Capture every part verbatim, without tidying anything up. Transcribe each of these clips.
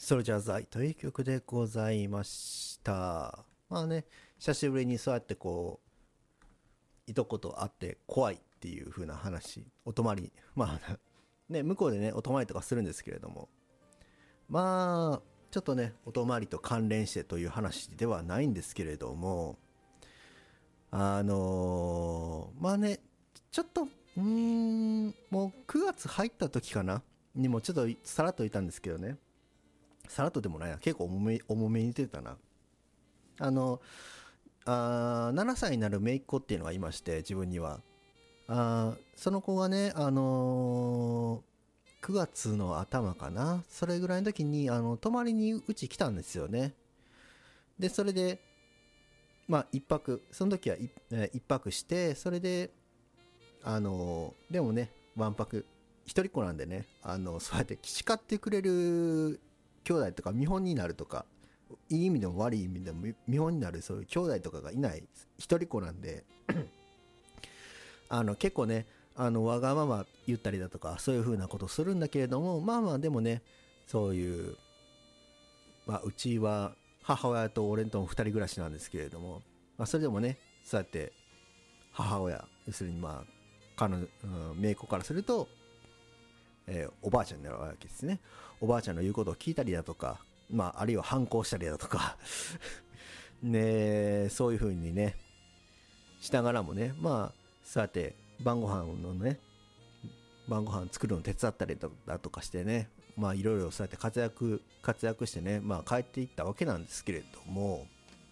ソルジャーズイという曲でございました。まあね、久しぶりにそうやってこう、いとこと会って怖いっていう風な話、お泊まり、まあね、向こうでね、お泊まりとかするんですけれども、まあ、ちょっとね、お泊まりと関連してという話ではないんですけれども、あのーまあね、ちょっと、うーん、もうくがつ入った時かなにもちょっとさらっといたんですけどね、さらっとでもないな、結構重め重めに言ってたな。あのあーななさいになる姪っ子っていうのがいまして、自分には。あーその子がね、あのーくがつの頭かな、それぐらいの時にあの泊まりにうち来たんですよね。でそれでまあ一泊、その時は一えー一泊して、それであのーでもね、わんぱく一人っ子なんでね、あのそうやって叱ってくれる兄弟とか見本になるとか、いい意味でも悪い意味でも見本になるそういう兄弟とかがいない一人っ子なんで、あの結構ね、あのわがまま言ったりだとかそういう風なことするんだけれども、まあまあでもね、そういう、まあ、うちは母親と俺ともふたり暮らしなんですけれども、まあ、それでもね、そうやって母親、要するにまあ彼女、うん、姪っ子からすると、えーおばあちゃんになるわけですね。おばあちゃんの言うことを聞いたりだとか、まあ、あるいは反抗したりだとかね、そういう風にねしながらもね、まあそうやって晩ご飯のね、晩ご飯作るの手伝ったりだとかしてね、まあいろいろそうやって活躍活躍してね、まあ帰っていったわけなんですけれども、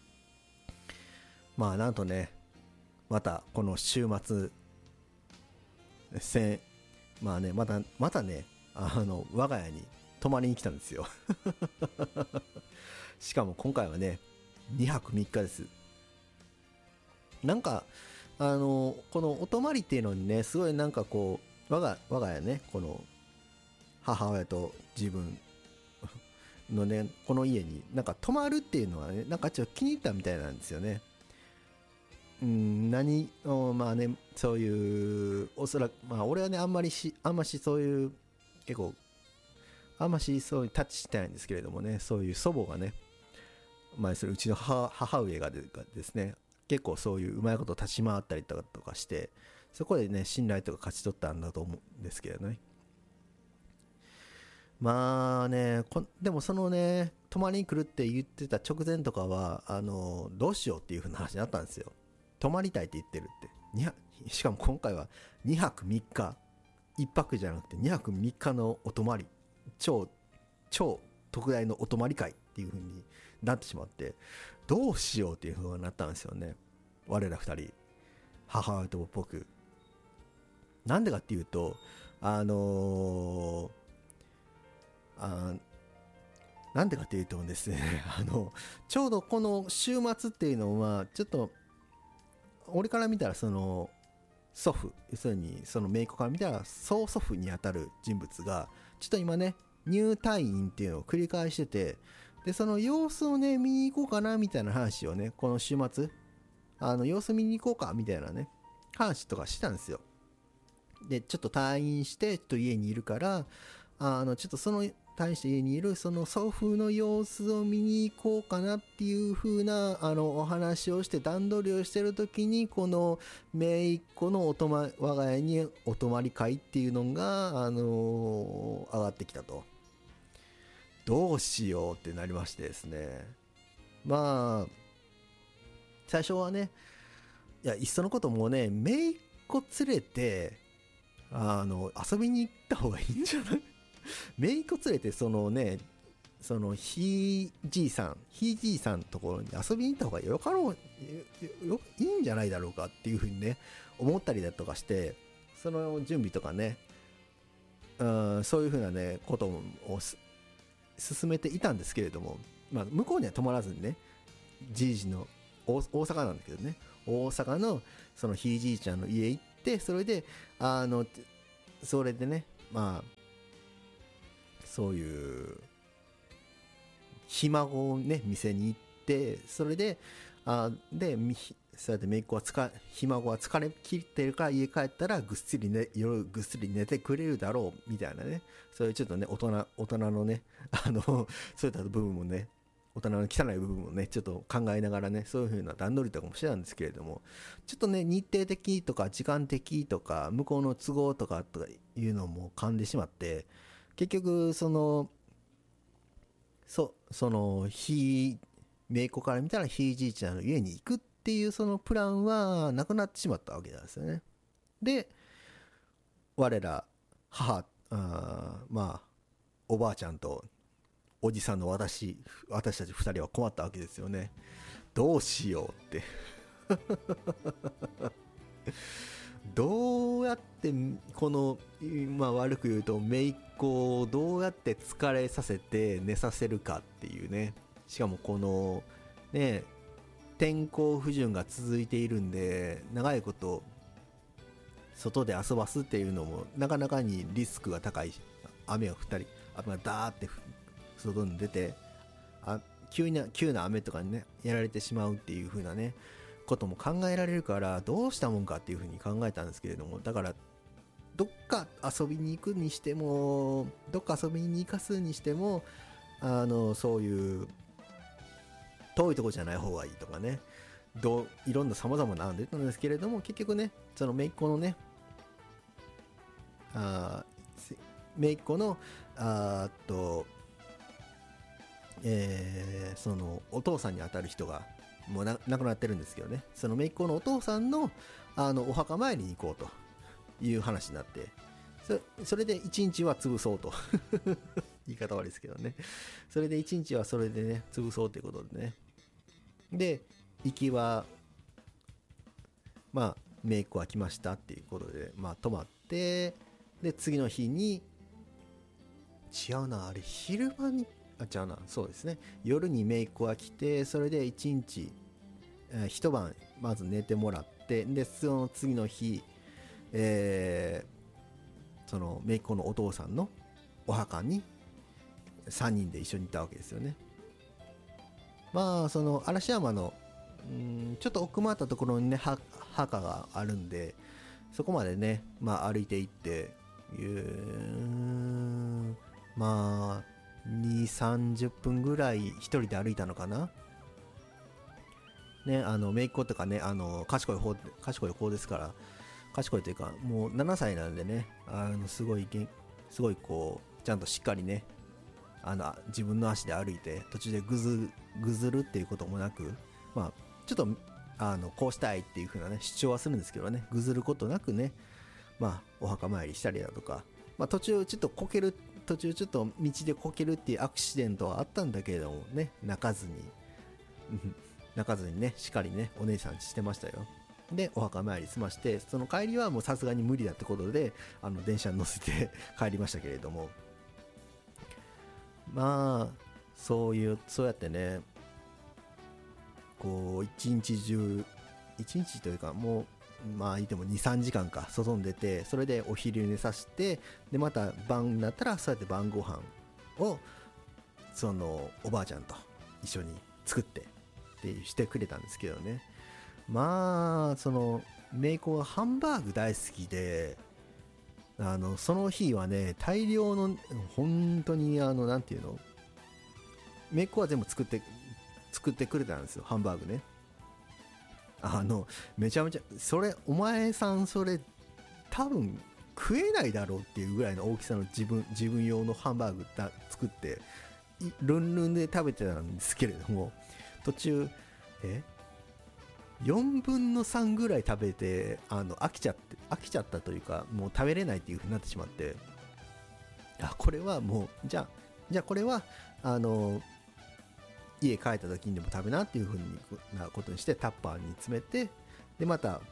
まあなんとね、またこの週末せんまあね、またまたね、あの我が家に泊まりに来たんですよしかも今回はね、にはくみっかです。なんかあのこのお泊まりっていうのにね、すごいなんかこう、我が我が家ね、この母親と自分のね、この家になんか泊まるっていうのはね、なんかちょっと気に入ったみたいなんですよね。うん、何おまあね、そういうおそらくまあ俺はね、あんまりしあんましそういう結構あんましそういうタッチしてないんですけれどもね、そういう祖母がね、まあそれうちの母母上がですね、結構そういううまいこと立ち回ったりとかして、そこでね信頼とか勝ち取ったんだと思うんですけどね。まあね、こでもそのね、泊まりに来るって言ってた直前とかは、あのどうしようっていう風な話になったんですよ。泊まりたいって言ってるって。にしかも今回はにはくみっか、いっぱくじゃなくてにはくみっかのお泊まり、超超特大のお泊まり会っていう風になってしまって、どうしようっていう風になったんですよね、我らふたり、母親と僕。なんでかっていうと、あのーあなんでかっていうとですねあのちょうどこの週末っていうのはちょっと俺から見たら、その祖父、要するにその姪っ子から見たら曽祖父にあたる人物がちょっと今ね、入退院っていうのを繰り返してて、でその様子をね見に行こうかなみたいな話をね、この週末、あの様子見に行こうかみたいなね話とかしてたんですよ。でちょっと退院してちょっと家にいるから、あのちょっとその退院して家にいるその祖父の様子を見に行こうかなっていう風なあのお話をして段取りをしてる時に、この姪っ子のおと、ま、我が家にお泊まり会っていうのが、あのー上がってきたと。どうしようってなりましてですね、まあ最初はね、いやいっそのこともうね、姪っ子連れてあの遊びに行った方がいいんじゃない姪っ子連れて、そのね、そのひいじいさんひいじいさんのところに遊びに行った方がよかろうよいいんじゃないだろうかっていうふうにね思ったりだとかして、その準備とかね、うん、そういうふうなねことを進めていたんですけれども、まあ、向こうには泊まらずにね、じいじの大阪なんだけどね、大阪のそのひいじいちゃんの家行って、それであのそれでね、まあそういうひ孫をね店に行って、それであでそうやって姪っ子はつかひ孫は疲れ切ってるから家帰ったらぐっすり、ね、夜ぐっすり寝てくれるだろうみたいなね、そういうちょっとね大人大人のねあのそういった部分もね、大人の汚い部分もねちょっと考えながらね、そういう風な段取りとかもしてたんですけれども、ちょっとね日程的とか時間的とか向こうの都合とかとかいうのも噛んでしまって、結局そのそそのひ姪っ子から見たらひいじいちゃんの家に行くっていうそのプランはなくなってしまったわけなんですよね。で我ら母あまあおばあちゃんとおじさんの私私たちふたりは困ったわけですよね。どうしようってどうやってこの、まあ、悪く言うと姪っ子をどうやって疲れさせて寝させるかっていうね。しかもこのね天候不順が続いているんで、長いこと外で遊ばすっていうのもなかなかにリスクが高い。雨が降ったり雨がダーって外に出て、あ急な急な雨とかにねやられてしまうっていう風なねことも考えられるから、どうしたもんかっていう風に考えたんですけれども、だからどっか遊びに行くにしてもどっか遊びに行かすにしてもあのそういう遠いとこじゃない方がいいとかね、どういろんな様々な案出たんですけれども、結局ねその姪っ子のねあ姪っ子のあーっとえー、そのお父さんにあたる人がもうな亡くなってるんですけどね、その姪っ子のお父さんのあのお墓参りに行こうという話になって、そ, それで一日は潰そうと言い方悪いですけどね、それで一日はそれでね潰そうということでね、で行きはまあ姪っ子は来ましたっていうことでまあ泊まって、で次の日に違うなあれ昼間にあ違うなそうですね夜に姪っ子が来て、それで一日、えー、一晩まず寝てもらって、でその次の日、えー、その姪っ子のお父さんのお墓にさんにんで一緒に行ったわけですよね。まあその嵐山のんちょっと奥まったところにね墓があるんで、そこまでねまあ歩いて行っていうまあにじゅう、さんじゅっぷんぐらい一人で歩いたのかな。ね、あの姪っ子とかね、あの賢い方賢い方ですから、賢いというかもうななさいなんでね、あのすごいすごいこうちゃんとしっかりね、あの自分の足で歩いて途中でぐずぐずるっていうこともなく、まあちょっとあのこうしたいっていう風なね主張はするんですけどね、ぐずることなくね、まあお墓参りしたりだとか、まあ途中ちょっとこける途中ちょっと道でこけるっていうアクシデントはあったんだけれどもね、泣かずに泣かずにねしっかりねお姉さんしてましたよ。でお墓参り済まして、その帰りはもうさすがに無理だってことであの電車に乗せて帰りましたけれども、まあそういうそうやってねこう一日中一日というかもうまあ言ってもにさんじかんか外に出て、それでお昼寝させて、でまた晩になったらそうやって晩ご飯をそのおばあちゃんと一緒に作ってってしてくれたんですけどね。まあその姪っ子はハンバーグ大好きで、あのその日はね大量の本当にあのなんていうの姪っ子は全部作って作ってくれたんですよ、ハンバーグね。あのめちゃめちゃそれお前さんそれ多分食えないだろうっていうぐらいの大きさの自分自分用のハンバーグだ作ってルンルンで食べてたんですけれども、途中えよんぶんのさんぐらい食べてあの飽きちゃって飽きちゃったというか、もう食べれないっていう風になってしまって、あこれはもうじゃあじゃあこれはあの家帰った時にでも食べなっていう風なことにしてタッパーに詰めて、でまた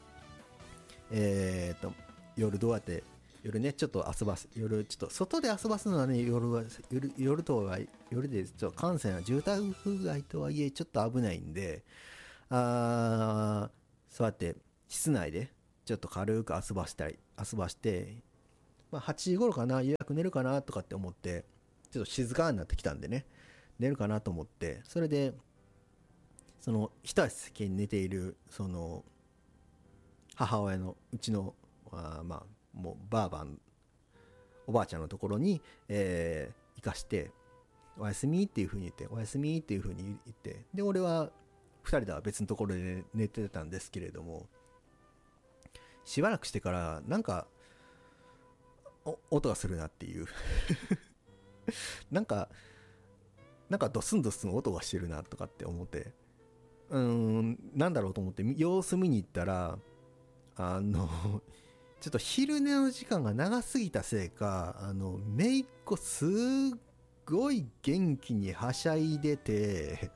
えーと夜どうやって夜ねちょっと遊ばす夜ちょっと外で遊ばすのはね夜は夜夜とは夜でちょっと閑静な住宅街とはいえちょっと危ないんで、あそうやって室内でちょっと軽く遊ばしたり遊ばして、まあ、はちじ頃かな予約寝るかなとかって思って、ちょっと静かになってきたんでね寝るかなと思って、それでその一足先に寝ているその母親のうちのあまあもうばあばんおばあちゃんのところに、えー、行かしておやすみっていう風に言っておやすみっていう風に言って、で俺はふたりでは別のところで寝てたんですけれども、しばらくしてからなんか音がするなっていうなんかなんかドスンドスン音がしてるなとかって思って、うーんなんだろうと思って様子見に行ったら、あのちょっと昼寝の時間が長すぎたせいか、あの姪っ子すっごい元気にはしゃいでて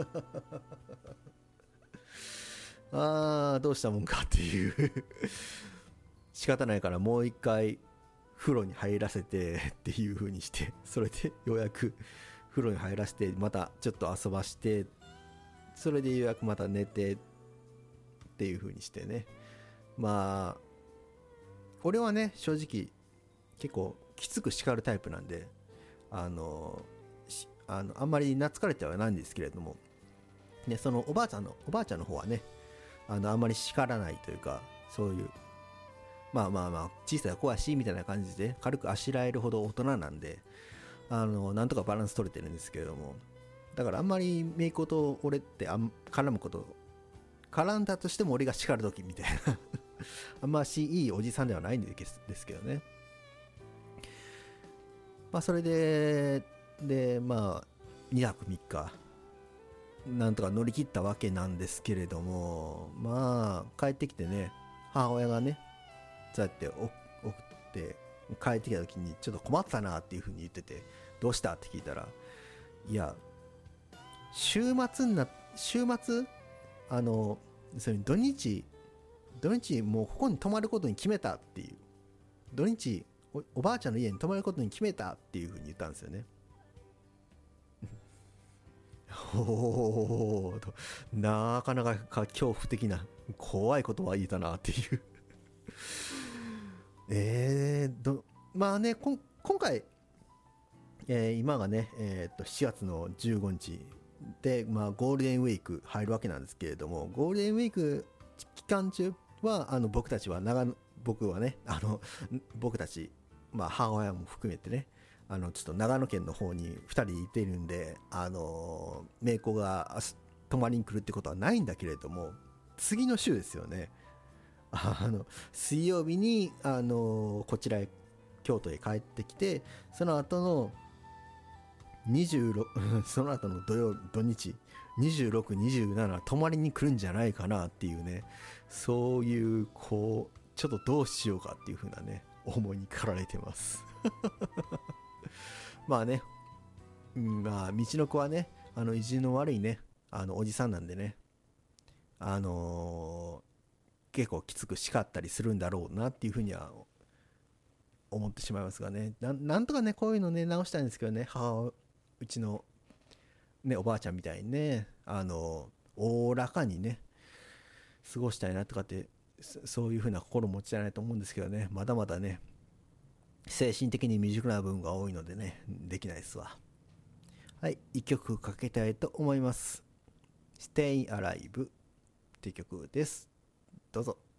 あーどうしたもんかっていう仕方ないからもう一回風呂に入らせてっていう風にして、それでようやく風呂に入らせてまたちょっと遊ばして、それでようやくまた寝てっていう風にしてね。まあ俺はね正直結構きつく叱るタイプなんで、あのあのあんまり懐かれてはないんですけれどもね、そのおばあちゃんのおばあちゃんの方はね、あのあんまり叱らないというか、そういうまあまあまあ小さい子やしみたいな感じで軽くあしらえるほど大人なんで、あのなんとかバランス取れてるんですけれども、だからあんまり姪っ子と俺ってあん絡むこと絡んだとしても俺が叱るときみたいなあんましいいおじさんではないんですけどね。まあそれででまあにはくみっかなんとか乗り切ったわけなんですけれども、まあ帰ってきてね、母親がねそうやって送って帰ってきた時にちょっと困ったなっていう風に言ってて、どうしたって聞いたら、いや週末にな週末あのそれ土日土日もうここに泊まることに決めたっていう、土日 お, おばあちゃんの家に泊まることに決めたっていう風に言ったんですよね。おおなかなか恐怖的な怖いことは言えたなっていうえーどまあねこ今回、えー、今がね、えー、としちがつのじゅうごにちで、まあ、ゴールデンウィーク入るわけなんですけれども、ゴールデンウィーク期間中はあの僕たちは長野僕はねあの僕たち、まあ、母親も含めてね、あのちょっと長野県の方にふたりいてるんで、あの姪っ子が泊まりに来るってことはないんだけれども、次の週ですよね、あの水曜日に、あのこちらへ京都へ帰ってきて、その後のにじゅうろくその後の土曜土日にじゅうろく、にじゅうなな泊まりに来るんじゃないかなっていうね、そういうこうちょっとどうしようかっていう風なね思いに駆られてますまあね、うん、まあ道の子はね、あの意地の悪いねあのおじさんなんでね、あのー、結構きつく叱ったりするんだろうなっていう風には思ってしまいますがね、な, なんとかねこういうのね直したいんですけどね、母うちのねおばあちゃんみたいにね、あのおおらかにね過ごしたいなとかって、そういう風な心持ちじゃないと思うんですけどね、まだまだね精神的に未熟な部分が多いのでねできないですわ。はい、いっきょくかけたいと思います。 Stay Alive っていう曲です。どうぞ。